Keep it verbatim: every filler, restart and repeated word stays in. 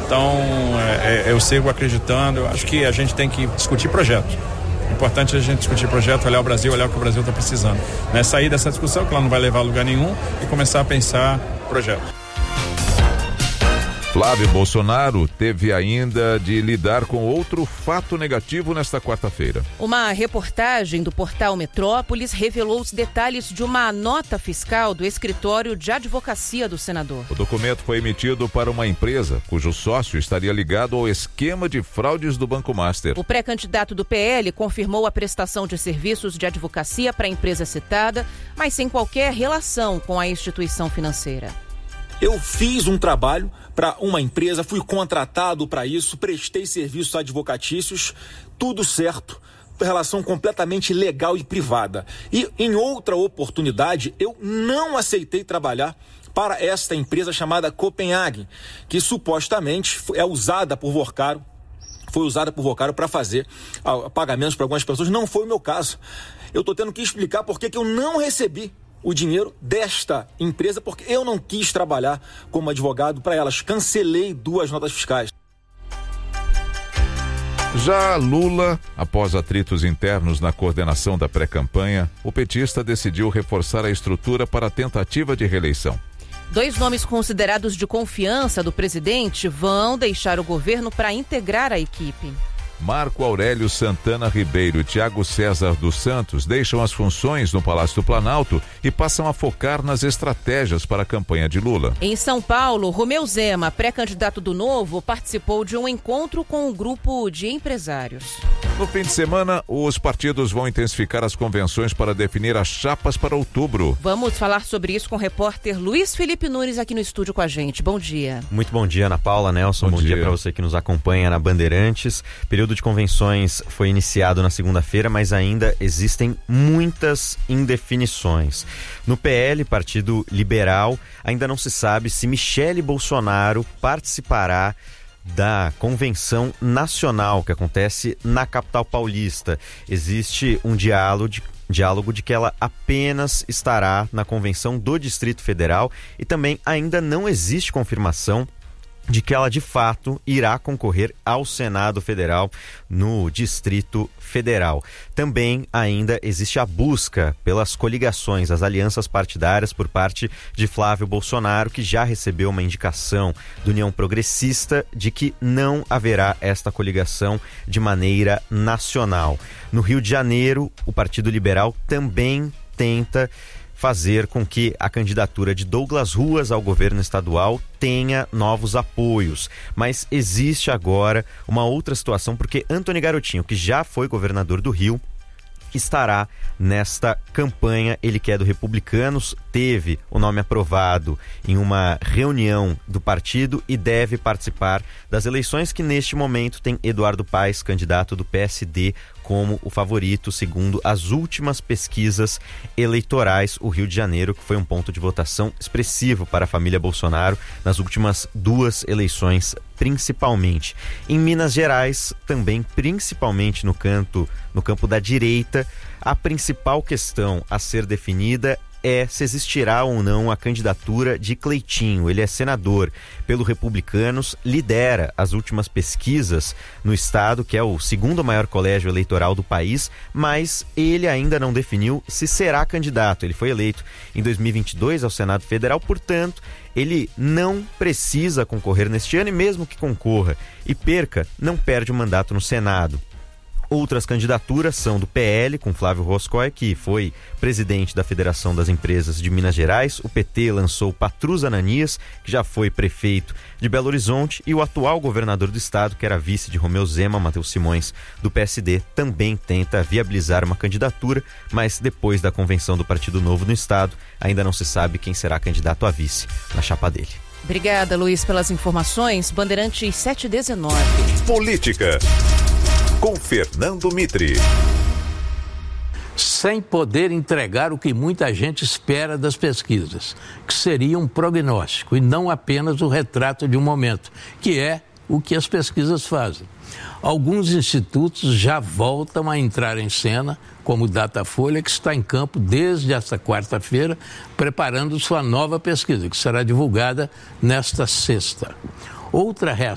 Então, é, eu sigo acreditando, eu acho que a gente tem que discutir projetos. É importante a gente discutir projeto, olhar o Brasil, olhar o que o Brasil está precisando. Né? Sair dessa discussão, que ela não vai levar a lugar nenhum, e começar a pensar projeto. Flávio Bolsonaro teve ainda de lidar com outro fato negativo nesta quarta-feira. Uma reportagem do portal Metrópolis revelou os detalhes de uma nota fiscal do escritório de advocacia do senador. O documento foi emitido para uma empresa cujo sócio estaria ligado ao esquema de fraudes do Banco Master. O pré-candidato do P L confirmou a prestação de serviços de advocacia para a empresa citada, mas sem qualquer relação com a instituição financeira. Eu fiz um trabalho para uma empresa, fui contratado para isso, prestei serviços advocatícios, tudo certo, relação completamente legal e privada. E em outra oportunidade, eu não aceitei trabalhar para esta empresa chamada Copenhagen, que supostamente é usada por Vocaro, foi usada por Vocaro para fazer pagamentos para algumas pessoas. Não foi o meu caso. Eu estou tendo que explicar por que eu não recebi o dinheiro desta empresa, porque eu não quis trabalhar como advogado para elas. Cancelei duas notas fiscais. Já Lula, após atritos internos na coordenação da pré-campanha, o petista decidiu reforçar a estrutura para a tentativa de reeleição. Dois nomes considerados de confiança do presidente vão deixar o governo para integrar a equipe. Marco Aurélio Santana Ribeiro e Tiago César dos Santos deixam as funções no Palácio do Planalto e passam a focar nas estratégias para a campanha de Lula. Em São Paulo, Romeu Zema, pré-candidato do Novo, participou de um encontro com um grupo de empresários. No fim de semana, os partidos vão intensificar as convenções para definir as chapas para outubro. Vamos falar sobre isso com o repórter Luiz Felipe Nunes aqui no estúdio com a gente. Bom dia. Muito bom dia, Ana Paula, Nelson. Bom, bom dia, dia para você que nos acompanha na Bandeirantes. O período de convenções foi iniciado na segunda-feira, mas ainda existem muitas indefinições. No P L, Partido Liberal, ainda não se sabe se Michele Bolsonaro participará da convenção nacional que acontece na capital paulista. Existe um diálogo de, diálogo de que ela apenas estará na convenção do Distrito Federal e também ainda não existe confirmação de que ela de fato irá concorrer ao Senado Federal no Distrito Federal. Também ainda existe a busca pelas coligações, as alianças partidárias por parte de Flávio Bolsonaro, que já recebeu uma indicação do União Progressista de que não haverá esta coligação de maneira nacional. No Rio de Janeiro, o Partido Liberal também tenta fazer com que a candidatura de Douglas Ruas ao governo estadual tenha novos apoios. Mas existe agora uma outra situação, porque Antony Garotinho, que já foi governador do Rio, estará nesta campanha. Ele que é do Republicanos, teve o nome aprovado em uma reunião do partido e deve participar das eleições que neste momento tem Eduardo Paes, candidato do P S D, como o favorito, segundo as últimas pesquisas eleitorais. O Rio de Janeiro, que foi um ponto de votação expressivo para a família Bolsonaro nas últimas duas eleições, principalmente. Em Minas Gerais, também principalmente no canto, no campo da direita, a principal questão a ser definida é se existirá ou não a candidatura de Cleitinho. Ele é senador pelo Republicanos, lidera as últimas pesquisas no estado, que é o segundo maior colégio eleitoral do país, mas ele ainda não definiu se será candidato. Ele foi eleito em dois mil e vinte e dois ao Senado Federal, portanto, ele não precisa concorrer neste ano e mesmo que concorra e perca, não perde o mandato no Senado. Outras candidaturas são do P L, com Flávio Roscoe, que foi presidente da Federação das Empresas de Minas Gerais. O P T lançou Patrus Ananias, que já foi prefeito de Belo Horizonte, e o atual governador do estado, que era vice de Romeu Zema, Matheus Simões, do P S D, também tenta viabilizar uma candidatura, mas depois da convenção do Partido Novo no estado, ainda não se sabe quem será candidato a vice na chapa dele. Obrigada, Luiz, pelas informações. Bandeirantes sete e dezenove. Política, com Fernando Mitre. Sem poder entregar o que muita gente espera das pesquisas, que seria um prognóstico e não apenas o retrato de um momento, que é o que as pesquisas fazem. Alguns institutos já voltam a entrar em cena, como o Datafolha, que está em campo desde esta quarta-feira, preparando sua nova pesquisa, que será divulgada nesta sexta. Outra reação